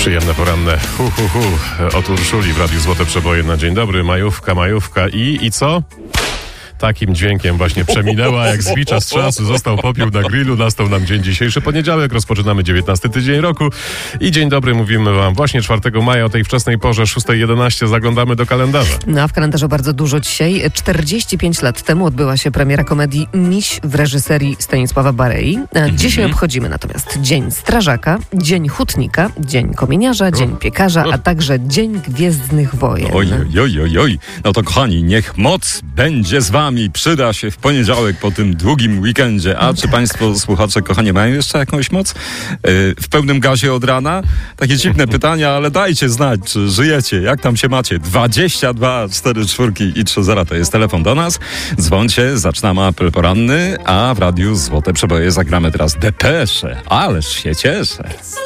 Przyjemne poranne od Urszuli w Radiu Złote Przeboje na dzień dobry. Majówka i co? Takim dźwiękiem właśnie przeminęła, jak z bicza z czasu. Został popiół na grillu, nastał nam dzień dzisiejszy, poniedziałek. Rozpoczynamy 19 tydzień roku. I dzień dobry mówimy wam właśnie 4 maja o tej wczesnej porze, 6:11. Zaglądamy do kalendarza. No a w kalendarzu bardzo dużo dzisiaj. 45 lat temu odbyła się premiera komedii Miś w reżyserii Stanisława Barei. Dzisiaj obchodzimy natomiast Dzień Strażaka, Dzień Hutnika, Dzień Kominiarza, Dzień Piekarza, a także Dzień Gwiezdnych Wojen. Oj. No to kochani, niech moc będzie z wami. Przyda się w poniedziałek po tym długim weekendzie. A czy państwo, słuchacze, kochani, mają jeszcze jakąś moc? W pełnym gazie od rana? Takie dziwne pytania, ale dajcie znać, czy żyjecie, jak tam się macie. 22 44 i 30 to jest telefon do nas. Dzwońcie, zaczynamy apel poranny, a w Radiu Złote Przeboje zagramy teraz depesze. Ależ się cieszę.